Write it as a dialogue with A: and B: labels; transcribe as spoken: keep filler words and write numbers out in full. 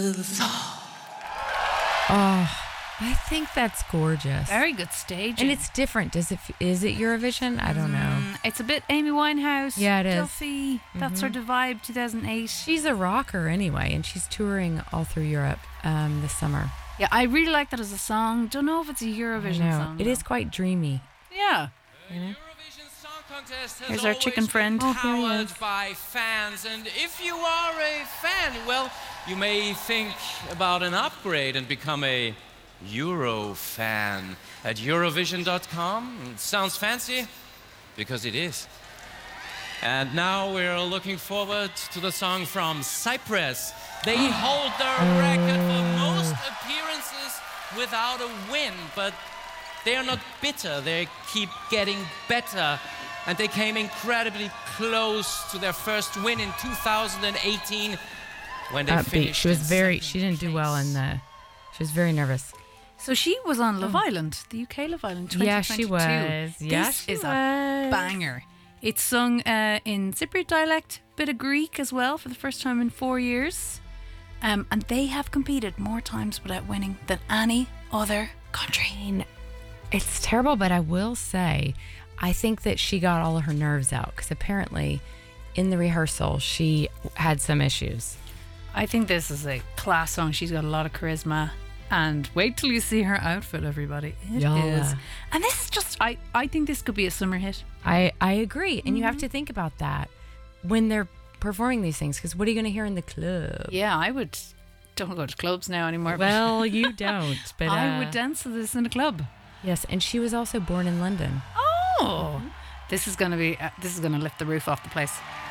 A: Oh, I think that's gorgeous.
B: Very good staging.
A: And it's different. Does it? Is it Eurovision? I don't know.
B: Mm, it's a bit Amy Winehouse.
A: Yeah, it is.
B: Duffy, mm-hmm. That sort of vibe. two thousand eight.
A: She's a rocker anyway, and she's touring all through Europe um, this summer.
B: Yeah, I really like that as a song. Don't know if it's a Eurovision song.
A: It
B: though.
A: is quite dreamy.
B: Yeah.
A: You know?
C: Contest has
B: Here's our chicken friend.
C: been powered by fans, and if you are a fan, well, you may think about an upgrade and become a Euro fan at Eurovision dot com. Sounds fancy? Because it is. And now we're looking forward to the song from Cyprus. They hold the record for most appearances without a win, but they are not bitter. They keep getting better. And they came incredibly close to their first win in two thousand eighteen when they
A: Upbeat.
C: finished.
A: She was
C: in
A: very.
C: second
A: She didn't do well
C: place.
A: in the. She was very nervous.
B: So she was on Love Island, the U K Love Island, twenty twenty-two.
A: Yeah, she was. Yeah,
B: this
A: she
B: is
A: was.
B: a banger. It's sung uh, in Cypriot dialect, bit of Greek as well for the first time in four years. Um, and they have competed more times without winning than any other country.
A: I mean, it's terrible, but I will say, I think that she got all of her nerves out because apparently in the rehearsal she had some issues.
B: I think this is a class song. She's got a lot of charisma. And wait till you see her outfit, everybody. It
A: Yeah.
B: is. And this is just, I, I think this could be a summer hit.
A: I, I agree. And you have to think about that when they're performing these things, because what are you going to hear in the club?
B: Yeah, I would, don't go to clubs now anymore.
A: Well, you don't. But
B: I
A: uh,
B: would dance to this in a club.
A: Yes, and she was also born in London.
B: Oh, this is going to be, uh, this is going to lift the roof off the place.